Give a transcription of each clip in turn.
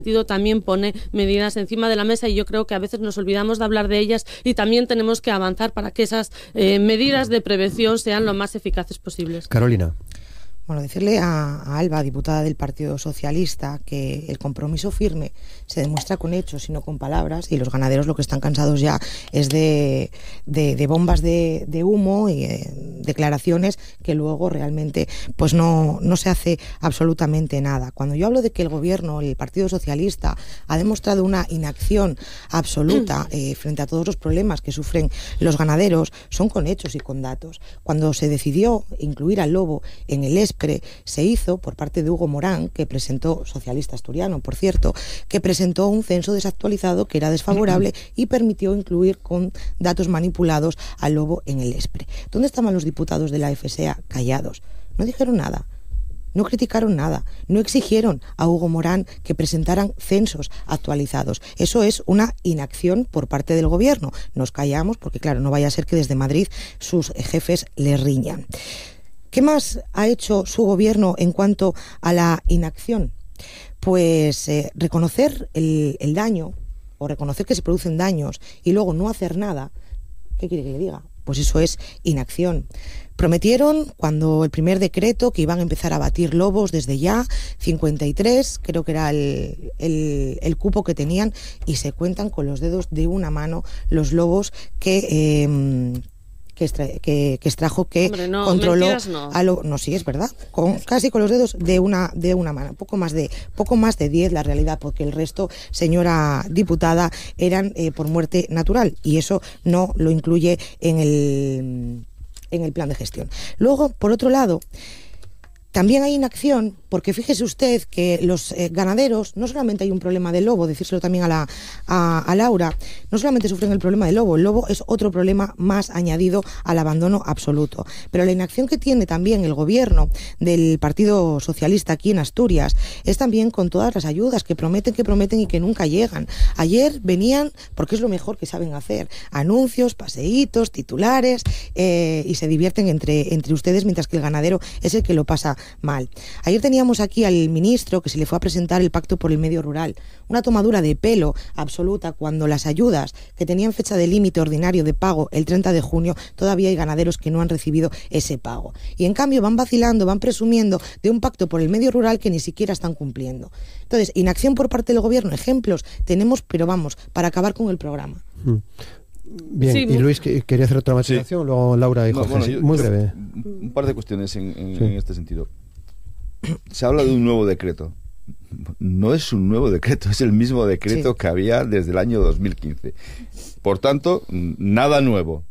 también pone medidas encima de la mesa y yo creo que a veces nos olvidamos de hablar de ellas y también tenemos que avanzar para que esas medidas de prevención sean lo más eficaces posibles. Carolina. Bueno, decirle a Alba, diputada del Partido Socialista, que el compromiso firme se demuestra con hechos y no con palabras, y los ganaderos lo que están cansados ya es de bombas de humo y declaraciones que luego realmente pues no se hace absolutamente nada. Cuando yo hablo de que el gobierno, el Partido Socialista, ha demostrado una inacción absoluta frente a todos los problemas que sufren los ganaderos, son con hechos y con datos. Cuando se decidió incluir al lobo en el ESPRE, se hizo por parte de Hugo Morán, que presentó, socialista asturiano, por cierto, que presentó un censo desactualizado que era desfavorable y permitió incluir con datos manipulados al lobo en el ESPRE. ¿Dónde estaban los diputados de la FSA? Callados. No dijeron nada. No criticaron nada, no exigieron a Hugo Morán que presentaran censos actualizados. Eso es una inacción por parte del gobierno. Nos callamos porque, claro, no vaya a ser que desde Madrid sus jefes le riñan. ¿Qué más ha hecho su gobierno en cuanto a la inacción? Pues reconocer el daño o reconocer que se producen daños y luego no hacer nada. ¿Qué quiere que le diga? Pues eso es inacción. Prometieron, cuando el primer decreto, que iban a empezar a abatir lobos desde ya, 53, creo que era el cupo que tenían, y se cuentan con los dedos de una mano los lobos que extrajo, que hombre, no, controló no, sí, es verdad, casi con los dedos de una mano, poco más de 10 la realidad, porque el resto, señora diputada, eran por muerte natural, y eso no lo incluye en el plan de gestión. Luego, por otro lado, también hay inacción, porque fíjese usted que los ganaderos, no solamente hay un problema del lobo, decírselo también a Laura, no solamente sufren el problema del lobo, el lobo es otro problema más añadido al abandono absoluto. Pero la inacción que tiene también el gobierno del Partido Socialista aquí en Asturias es también con todas las ayudas que prometen y que nunca llegan. Ayer venían, porque es lo mejor que saben hacer, anuncios, paseitos, titulares, y se divierten entre ustedes, mientras que el ganadero es el que lo pasa mal. Ayer teníamos aquí al ministro que se le fue a presentar el Pacto por el Medio Rural. Una tomadura de pelo absoluta cuando las ayudas que tenían fecha de límite ordinario de pago el 30 de junio, todavía hay ganaderos que no han recibido ese pago. Y en cambio van vacilando, van presumiendo de un pacto por el medio rural que ni siquiera están cumpliendo. Entonces, inacción por parte del gobierno, ejemplos tenemos, pero vamos, para acabar con el programa. Bien, sí, y Luis quería hacer otra matización, sí. Luego Laura y Jorge, bueno, muy breve. Un par de cuestiones en este sentido. Se habla de un nuevo decreto. No es un nuevo decreto, es el mismo decreto que había desde el año 2015. Por tanto, nada nuevo.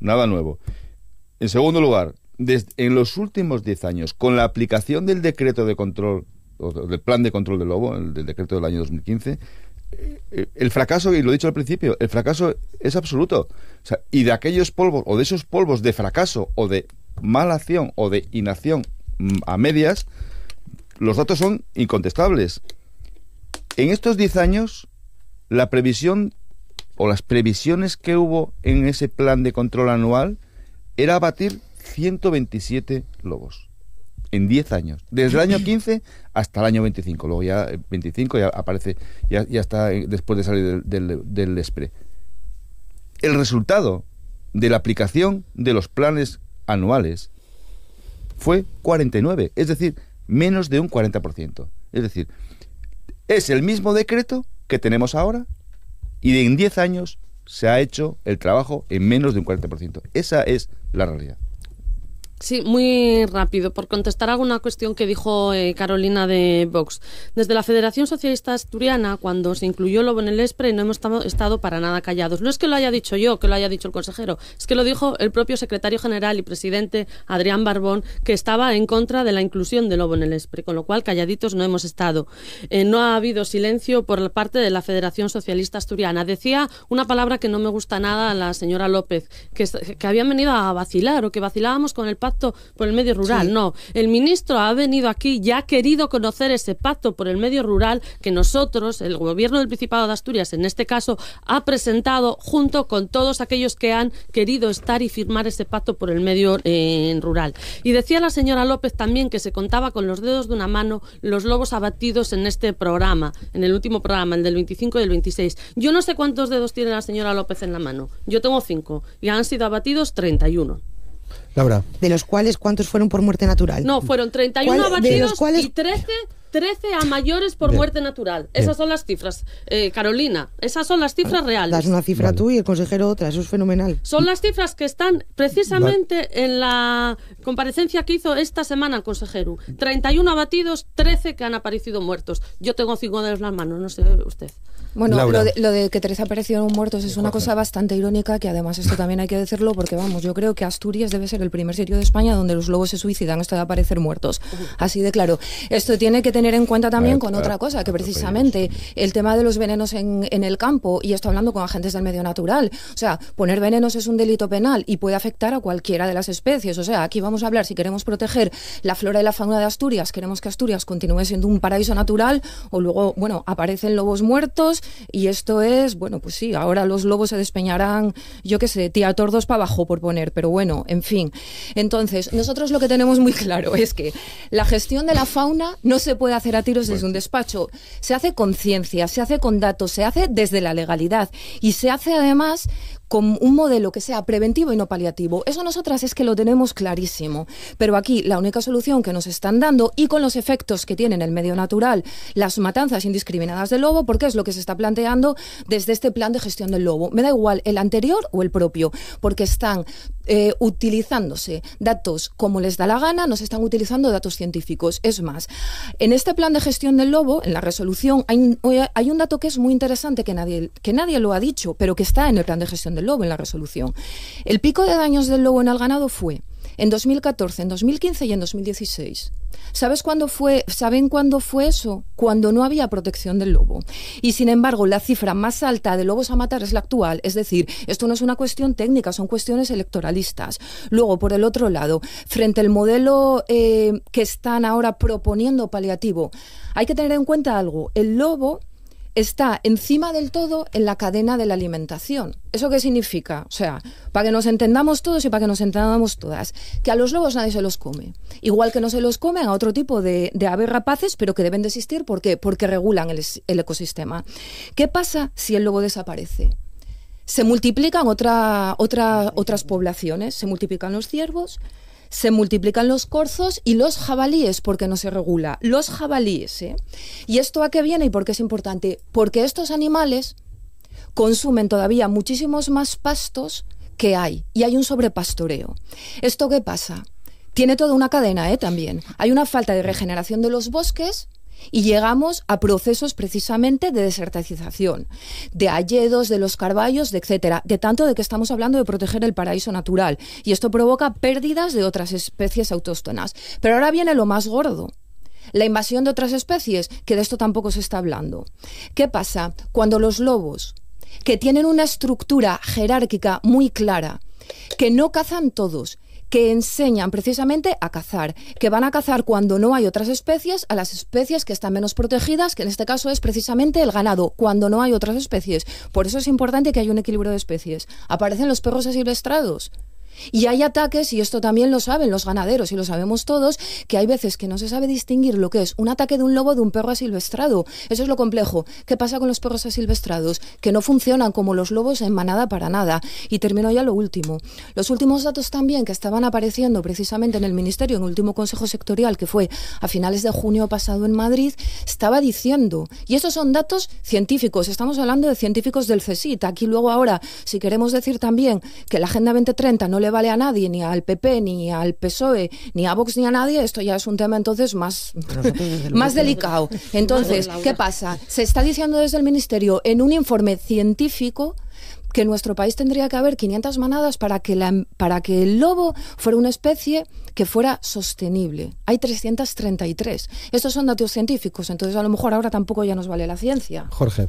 En segundo lugar, en los últimos 10 años, con la aplicación del decreto de control, o del plan de control del lobo, del decreto del año 2015, el fracaso, y lo he dicho al principio, el fracaso es absoluto. O sea, y de aquellos polvos, o de esos polvos de fracaso, o de mala acción, o de inacción a medias, los datos son incontestables. En estos 10 años, la previsión, o las previsiones que hubo en ese plan de control anual, era abatir 127 lobos. En 10 años, desde el año 15 hasta el año 25. Luego ya 25 ya aparece, ya está después de salir del ESPRE. El resultado de la aplicación de los planes anuales fue 49, es decir, menos de un 40%. Es decir, es el mismo decreto que tenemos ahora, y en 10 años se ha hecho el trabajo en menos de un 40%. Esa es la realidad. Sí, muy rápido, por contestar alguna cuestión que dijo Carolina de Vox. Desde la Federación Socialista Asturiana, cuando se incluyó el lobo en el ESPRE, no hemos estado para nada callados. No es que lo haya dicho yo, que lo haya dicho el consejero, es que lo dijo el propio secretario general y presidente Adrián Barbón, que estaba en contra de la inclusión del lobo en el ESPRE, con lo cual calladitos no hemos estado. No ha habido silencio por parte de la Federación Socialista Asturiana. Decía una palabra que no me gusta nada a la señora López, que habían venido a vacilar, o que vacilábamos con el pacto pacto por el medio rural. Sí. No, el ministro ha venido aquí y ha querido conocer ese pacto por el medio rural que nosotros, el gobierno del Principado de Asturias, en este caso, ha presentado junto con todos aquellos que han querido estar y firmar ese pacto por el medio rural. Y decía la señora López también que se contaba con los dedos de una mano los lobos abatidos en este programa, en el último programa, el del 25 y el 26. Yo no sé cuántos dedos tiene la señora López en la mano. Yo tengo 5 y han sido abatidos 31. Laura. ¿De los cuales cuántos fueron por muerte natural? No, fueron 31 abatidos y 13 a mayores por muerte natural. Esas son las cifras, Carolina. Esas son las cifras reales. Das una cifra tú y el consejero otra. Eso es fenomenal. Son las cifras que están precisamente en la comparecencia que hizo esta semana el consejero. 31 abatidos, 13 que han aparecido muertos. Yo tengo 5 dedos en las manos, no sé usted. Bueno, lo de que 13 aparecieron muertos es una cosa bastante irónica, que además esto también hay que decirlo porque, vamos, yo creo que Asturias debe ser el primer sitio de España donde los lobos se suicidan, esto de aparecer muertos. Así de claro. Esto tiene que tener en cuenta también con otra cosa, que precisamente el tema de los venenos en el campo, y esto hablando con agentes del medio natural, o sea, poner venenos es un delito penal y puede afectar a cualquiera de las especies. O sea, aquí vamos a hablar si queremos proteger la flora y la fauna de Asturias, queremos que Asturias continúe siendo un paraíso natural, o luego, bueno, aparecen lobos muertos. Y esto es, bueno, pues sí, ahora los lobos se despeñarán, yo qué sé, tía tordos para abajo, por poner, pero bueno, en fin. Entonces, nosotros lo que tenemos muy claro es que la gestión de la fauna no se puede hacer a tiros desde un despacho. Se hace con ciencia, se hace con datos, se hace desde la legalidad y se hace además con un modelo que sea preventivo y no paliativo. Eso nosotras es que lo tenemos clarísimo. Pero aquí la única solución que nos están dando, y con los efectos que tienen el medio natural, las matanzas indiscriminadas del lobo, porque es lo que se está planteando desde este plan de gestión del lobo. Me da igual el anterior o el propio, porque están utilizándose datos como les da la gana, nos están utilizando datos científicos. Es más, en este plan de gestión del lobo, en la resolución, hay un dato que es muy interesante que nadie lo ha dicho, pero que está en el plan de gestión del lobo, en la resolución. El pico de daños del lobo en el ganado fue en 2014, en 2015 y en 2016. ¿Saben cuándo fue eso? Cuando no había protección del lobo. Y sin embargo, la cifra más alta de lobos a matar es la actual. Es decir, esto no es una cuestión técnica, son cuestiones electoralistas. Luego, por el otro lado, frente al modelo que están ahora proponiendo paliativo, hay que tener en cuenta algo. El lobo está encima del todo en la cadena de la alimentación. ¿Eso qué significa? O sea, para que nos entendamos todos y para que nos entendamos todas, que a los lobos nadie se los come. Igual que no se los comen a otro tipo de aves rapaces, pero que deben de existir. ¿Por qué? Porque regulan el ecosistema. ¿Qué pasa si el lobo desaparece? Se multiplican otras poblaciones, se multiplican los ciervos, se multiplican los corzos y los jabalíes, porque no se regula. Los jabalíes, ¿eh? ¿Y esto a qué viene y por qué es importante? Porque estos animales consumen todavía muchísimos más pastos que hay, y hay un sobrepastoreo. ¿Esto qué pasa? Tiene toda una cadena, también. Hay una falta de regeneración de los bosques, y llegamos a procesos precisamente de desertización, de hayedos, de los carballos, etcétera, de tanto de que estamos hablando de proteger el paraíso natural, y esto provoca pérdidas de otras especies autóctonas. Pero ahora viene lo más gordo, la invasión de otras especies, que de esto tampoco se está hablando. ¿Qué pasa? Cuando los lobos, que tienen una estructura jerárquica muy clara, que no cazan todos, que enseñan precisamente a cazar, que van a cazar cuando no hay otras especies, a las especies que están menos protegidas, que en este caso es precisamente el ganado, cuando no hay otras especies. Por eso es importante que haya un equilibrio de especies. Aparecen los perros asilvestrados. Y hay ataques, y esto también lo saben los ganaderos y lo sabemos todos, que hay veces que no se sabe distinguir lo que es un ataque de un lobo de un perro asilvestrado. Eso es lo complejo. ¿Qué pasa con los perros asilvestrados? Que no funcionan como los lobos en manada para nada. Y termino ya lo último. Los últimos datos también que estaban apareciendo precisamente en el Ministerio, en el último Consejo Sectorial, que fue a finales de junio pasado en Madrid, estaba diciendo, y estos son datos científicos, estamos hablando de científicos del CSIC. Aquí luego ahora, si queremos decir también que la Agenda 2030 no le vale a nadie, ni al PP, ni al PSOE, ni a Vox, ni a nadie, esto ya es un tema entonces más delicado. Entonces, ¿qué pasa? Se está diciendo desde el Ministerio en un informe científico que en nuestro país tendría que haber 500 manadas para que el lobo fuera una especie que fuera sostenible. Hay 333. Estos son datos científicos, entonces a lo mejor ahora tampoco ya nos vale la ciencia. Jorge.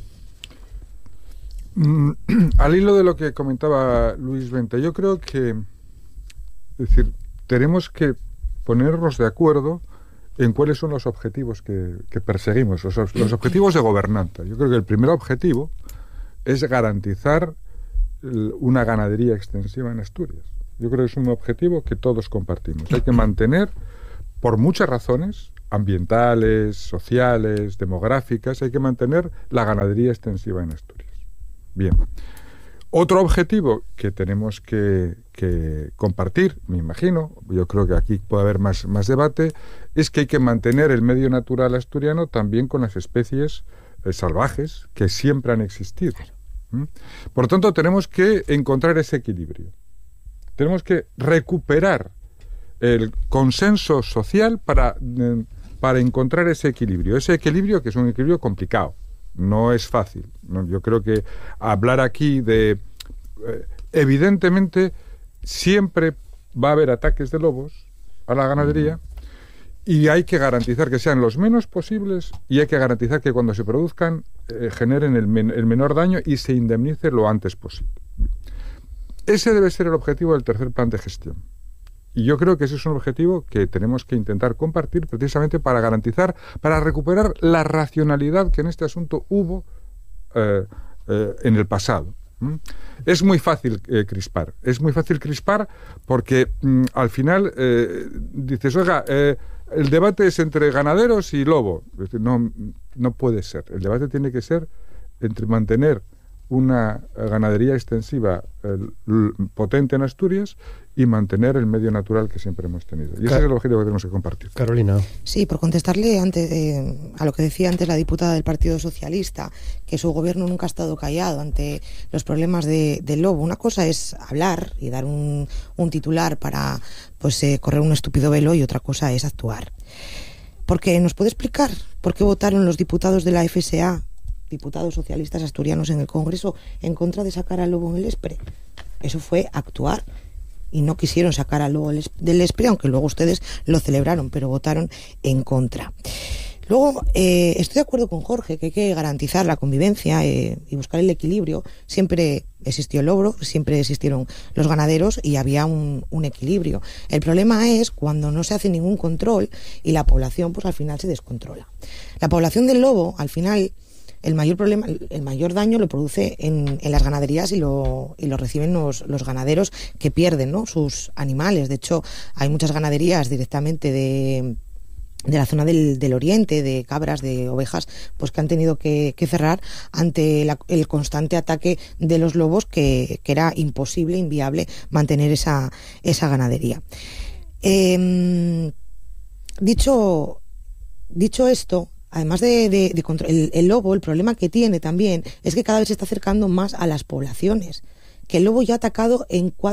Al hilo de lo que comentaba Luis Vente, yo creo que, es decir, tenemos que ponernos de acuerdo en cuáles son los objetivos que perseguimos, los objetivos de gobernanza. Yo creo que el primer objetivo es garantizar una ganadería extensiva en Asturias. Yo creo que es un objetivo que todos compartimos. Hay que mantener, por muchas razones, ambientales, sociales, demográficas, hay que mantener la ganadería extensiva en Asturias. Bien. Otro objetivo que tenemos que compartir, me imagino, yo creo que aquí puede haber más debate, es que hay que mantener el medio natural asturiano también con las especies salvajes que siempre han existido. Por lo tanto, tenemos que encontrar ese equilibrio. Tenemos que recuperar el consenso social para encontrar ese equilibrio. Ese equilibrio que es un equilibrio complicado. No es fácil. ¿No? Yo creo que hablar aquí de... evidentemente, siempre va a haber ataques de lobos a la ganadería y hay que garantizar que sean los menos posibles y hay que garantizar que cuando se produzcan generen el menor daño y se indemnice lo antes posible. Ese debe ser el objetivo del tercer plan de gestión. Y yo creo que ese es un objetivo que tenemos que intentar compartir precisamente para garantizar, para recuperar la racionalidad que en este asunto hubo en el pasado. Es muy fácil crispar. Es muy fácil crispar porque al final dices, oiga, el debate es entre ganaderos y lobo. No puede ser. El debate tiene que ser entre mantener una ganadería extensiva potente en Asturias y mantener el medio natural que siempre hemos tenido. Y ese es el objetivo que tenemos que compartir. Carolina. Sí, por contestarle antes a lo que decía antes la diputada del Partido Socialista, que su gobierno nunca ha estado callado ante los problemas del lobo. Una cosa es hablar y dar un titular para correr un estúpido velo y otra cosa es actuar. Porque ¿nos puede explicar por qué votaron los diputados de la FSA, diputados socialistas asturianos en el Congreso, en contra de sacar al lobo en el Espre? Eso fue actuar. Y no quisieron sacar al lobo del Espre, aunque luego ustedes lo celebraron, pero votaron en contra. Luego, estoy de acuerdo con Jorge que hay que garantizar la convivencia y buscar el equilibrio. Siempre existió el lobo, siempre existieron los ganaderos y había un equilibrio. El problema es cuando no se hace ningún control y la población al final se descontrola. La población del lobo, al final, el mayor daño lo produce en las ganaderías y lo reciben los ganaderos que pierden, ¿no?, sus animales. De hecho, hay muchas ganaderías directamente de la zona del oriente, de cabras, de ovejas, que han tenido que cerrar ante el constante ataque de los lobos, que era imposible, inviable mantener esa ganadería. Dicho esto, además de el lobo, el problema que tiene también es que cada vez se está acercando más a las poblaciones, que el lobo ya ha atacado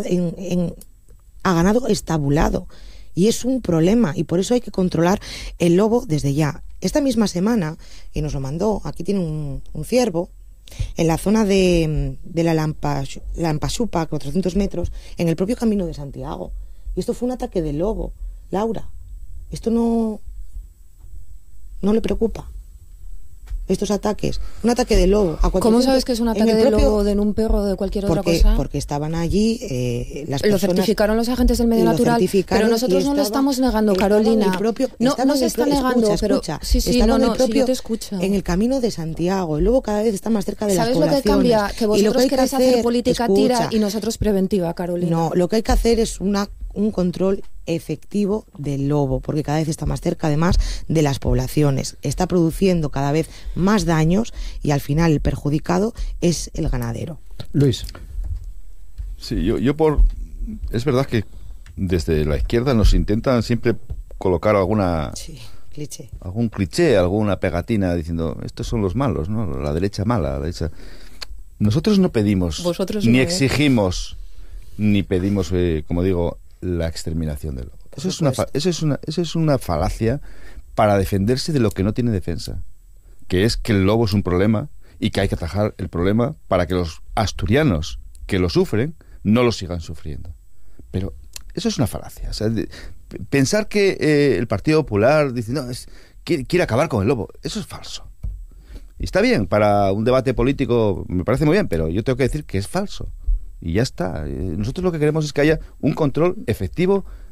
a ganado estabulado, y es un problema, y por eso hay que controlar el lobo desde ya. Esta misma semana, y nos lo mandó, aquí tiene un ciervo, en la zona de la Lampasupa, 400 metros, en el propio Camino de Santiago. Y esto fue un ataque de lobo. Laura, esto no le preocupa. Estos ataques, un ataque de lobo. ¿Cómo sabes que es un ataque de lobo, de un perro o de cualquier otra cosa? Porque estaban allí las personas. Lo certificaron los agentes del medio natural, pero nosotros no lo estamos negando, Carolina. No se está negando, pero sí, yo te escucho. En el Camino de Santiago, el lobo cada vez está más cerca de las poblaciones. ¿Sabes lo que cambia? Que vosotros queréis hacer política tira y nosotros preventiva, Carolina. No, lo que hay que hacer es un control efectivo del lobo, porque cada vez está más cerca, además, de las poblaciones. Está produciendo cada vez más daños y al final el perjudicado es el ganadero. Luis. Sí, es verdad que desde la izquierda nos intentan siempre colocar algún cliché, alguna pegatina diciendo estos son los malos, ¿no? La derecha mala, la derecha. Nosotros no pedimos, ni exigimos, ni pedimos, como digo, la exterminación del lobo. Eso es una falacia para defenderse de lo que no tiene defensa, que es que el lobo es un problema y que hay que atajar el problema para que los asturianos que lo sufren no lo sigan sufriendo. Pero eso es una falacia. O sea, pensar que el Partido Popular dice quiere acabar con el lobo, eso es falso. Y está bien, para un debate político me parece muy bien, pero yo tengo que decir que es falso. Y ya está. Nosotros lo que queremos es que haya un control efectivo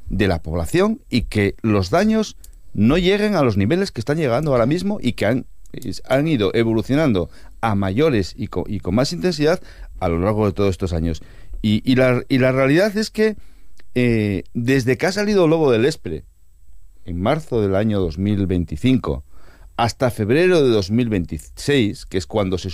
de la población y que los daños no lleguen a los niveles que están llegando ahora mismo y que han ido evolucionando a mayores y con más intensidad a lo largo de todos estos años. Y la realidad es que desde que ha salido Lobo del Espre, en marzo del año 2025, hasta febrero de 2026, que es cuando se